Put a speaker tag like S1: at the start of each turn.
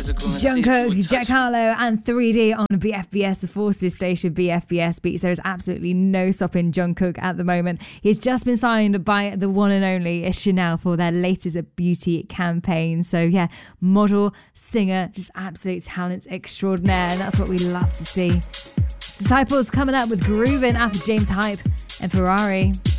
S1: Jungkook, Jack Harlow and 3D on BFBS, the Forces station BFBS Beats. There is absolutely no stopping Jungkook at the moment. He's just been signed by the one and only Chanel for their latest beauty campaign. So yeah, model, singer, just absolute talent extraordinaire, and that's what we love to see. Disciples coming up with Groovin' after James Hype and Ferrari.